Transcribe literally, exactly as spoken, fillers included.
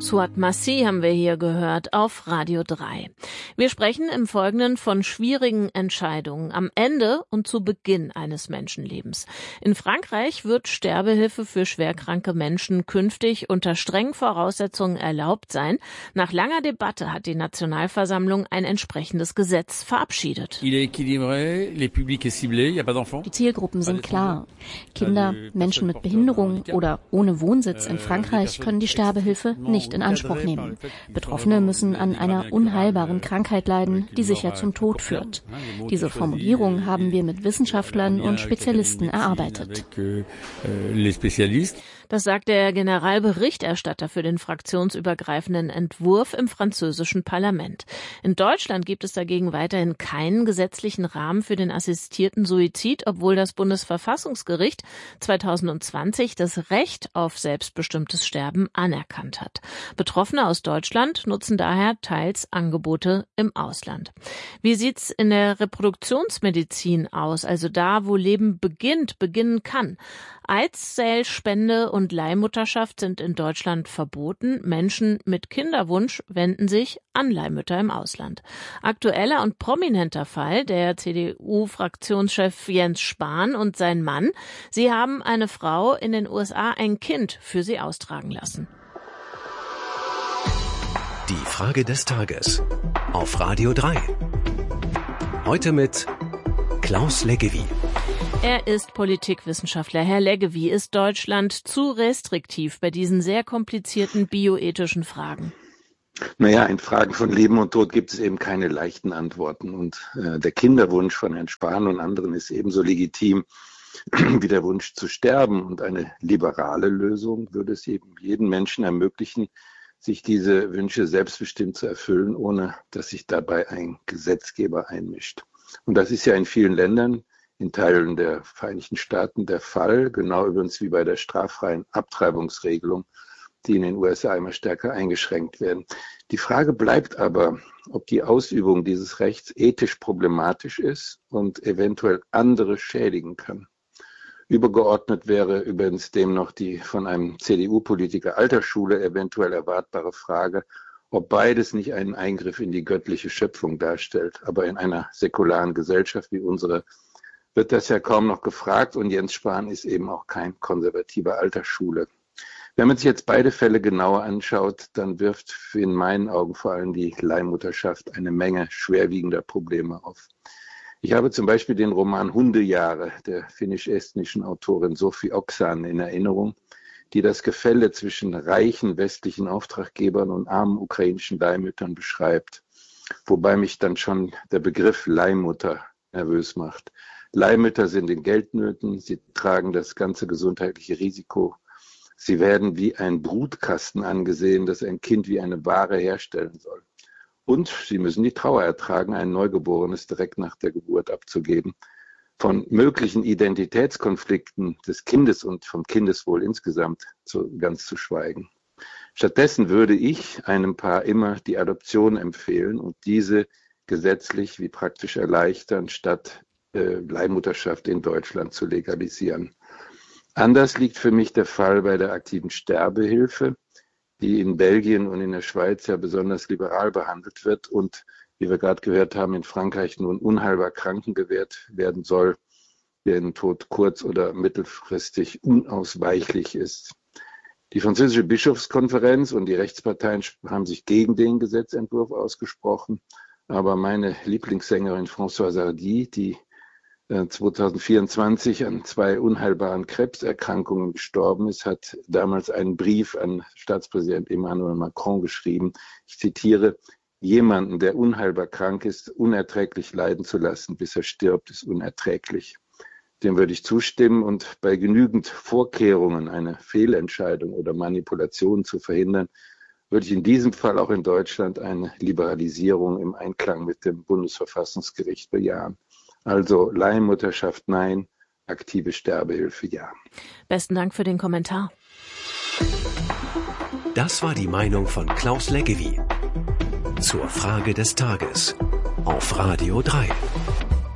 Suat Massi haben wir hier gehört auf Radio drei. Wir sprechen im Folgenden von schwierigen Entscheidungen am Ende und zu Beginn eines Menschenlebens. In Frankreich wird Sterbehilfe für schwerkranke Menschen künftig unter strengen Voraussetzungen erlaubt sein. Nach langer Debatte hat die Nationalversammlung ein entsprechendes Gesetz verabschiedet. Die Zielgruppen sind klar. Kinder, Menschen mit Behinderung oder ohne Wohnsitz in Frankreich können die Sterbehilfe nicht in Anspruch nehmen. Betroffene müssen an einer unheilbaren Krankheit leiden, die sicher zum Tod führt. Diese Formulierung haben wir mit Wissenschaftlern und Spezialisten erarbeitet. Das sagt der Generalberichterstatter für den fraktionsübergreifenden Entwurf im französischen Parlament. In Deutschland gibt es dagegen weiterhin keinen gesetzlichen Rahmen für den assistierten Suizid, obwohl das Bundesverfassungsgericht zweitausendzwanzig das Recht auf selbstbestimmtes Sterben anerkannt hat. Betroffene aus Deutschland nutzen daher teils Angebote im Ausland. Wie sieht's in der Reproduktionsmedizin aus, also da, wo Leben beginnt, beginnen kann? Eizellspende und Leihmutterschaft sind in Deutschland verboten. Menschen mit Kinderwunsch wenden sich an Leihmütter im Ausland. Aktueller und prominenter Fall, der C D U-Fraktionschef Jens Spahn und sein Mann. Sie haben eine Frau in den U S A ein Kind für sie austragen lassen. Die Frage des Tages auf Radio drei. Heute mit Klaus Leggevi. Er ist Politikwissenschaftler. Herr Leggevi, ist Deutschland zu restriktiv bei diesen sehr komplizierten bioethischen Fragen? Naja, in Fragen von Leben und Tod gibt es eben keine leichten Antworten. Und äh, der Kinderwunsch von Herrn Spahn und anderen ist ebenso legitim wie der Wunsch zu sterben. Und eine liberale Lösung würde es eben jedem Menschen ermöglichen, sich diese Wünsche selbstbestimmt zu erfüllen, ohne dass sich dabei ein Gesetzgeber einmischt. Und das ist ja in vielen Ländern, in Teilen der Vereinigten Staaten der Fall, genau übrigens wie bei der straffreien Abtreibungsregelung, die in den U S A immer stärker eingeschränkt werden. Die Frage bleibt aber, ob die Ausübung dieses Rechts ethisch problematisch ist und eventuell andere schädigen kann. Übergeordnet wäre übrigens dem noch die von einem C D U-Politiker alter Schule eventuell erwartbare Frage, ob beides nicht einen Eingriff in die göttliche Schöpfung darstellt. Aber in einer säkularen Gesellschaft wie unsere wird das ja kaum noch gefragt, und Jens Spahn ist eben auch kein konservativer alter Schule. Wenn man sich jetzt beide Fälle genauer anschaut, dann wirft in meinen Augen vor allem die Leihmutterschaft eine Menge schwerwiegender Probleme auf. Ich habe zum Beispiel den Roman Hundejahre der finnisch-estnischen Autorin Sophie Oksanen in Erinnerung, die das Gefälle zwischen reichen westlichen Auftraggebern und armen ukrainischen Leihmüttern beschreibt, wobei mich dann schon der Begriff Leihmutter nervös macht. Leihmütter sind in Geldnöten, sie tragen das ganze gesundheitliche Risiko. Sie werden wie ein Brutkasten angesehen, das ein Kind wie eine Ware herstellen soll. Und sie müssen die Trauer ertragen, ein Neugeborenes direkt nach der Geburt abzugeben. Von möglichen Identitätskonflikten des Kindes und vom Kindeswohl insgesamt zu, ganz zu schweigen. Stattdessen würde ich einem Paar immer die Adoption empfehlen und diese gesetzlich wie praktisch erleichtern, statt äh, Leihmutterschaft in Deutschland zu legalisieren. Anders liegt für mich der Fall bei der aktiven Sterbehilfe, die in Belgien und in der Schweiz ja besonders liberal behandelt wird und, wie wir gerade gehört haben, in Frankreich nun unheilbar Kranken gewährt werden soll, deren Tod kurz- oder mittelfristig unausweichlich ist. Die französische Bischofskonferenz und die Rechtsparteien haben sich gegen den Gesetzentwurf ausgesprochen, aber meine Lieblingssängerin Françoise Hardy, die zweitausendvierundzwanzig an zwei unheilbaren Krebserkrankungen gestorben ist, hat damals einen Brief an Staatspräsident Emmanuel Macron geschrieben. Ich zitiere: Jemanden, der unheilbar krank ist, unerträglich leiden zu lassen, bis er stirbt, ist unerträglich. Dem würde ich zustimmen, und bei genügend Vorkehrungen, eine Fehlentscheidung oder Manipulation zu verhindern, würde ich in diesem Fall auch in Deutschland eine Liberalisierung im Einklang mit dem Bundesverfassungsgericht bejahen. Also Leihmutterschaft nein, aktive Sterbehilfe ja. Besten Dank für den Kommentar. Das war die Meinung von Klaus Leggevi zur Frage des Tages auf Radio drei.